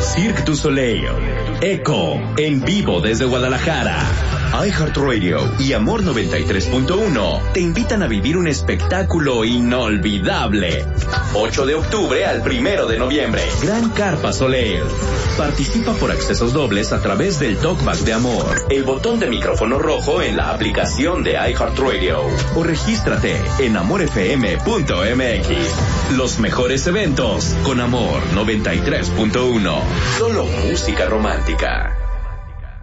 Cirque du Soleil, Echo, en vivo desde Guadalajara. iHeartRadio y Amor 93.1 te invitan a vivir un espectáculo inolvidable. 8 de octubre al 1 de noviembre. Gran Carpa Soleil. Participa por accesos dobles a través del Talkback de Amor, el botón de micrófono rojo en la aplicación de iHeartRadio o regístrate en amorfm.mx. Los mejores eventos con Amor 93.1. Solo música romántica.